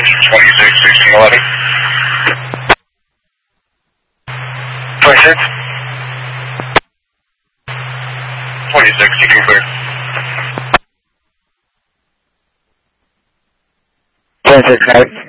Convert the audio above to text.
1611. 26. 26, you can clear. 26, got it.